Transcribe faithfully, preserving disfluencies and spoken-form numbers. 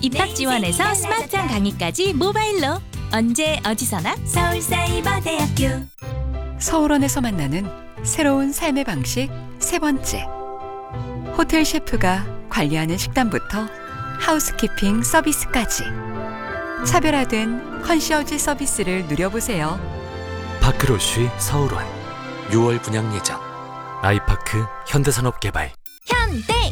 입학 지원에서 스마트한 강의까지 모바일로 언제 어디서나 서울사이버대학교. 서울원에서 만나는 새로운 삶의 방식 세 번째. 호텔 셰프가 관리하는 식단부터 하우스키핑 서비스까지 차별화된 컨시어지 서비스를 누려보세요. 파크로쉬 서울원 유월 분양 예정. 아이파크 현대산업개발. 현대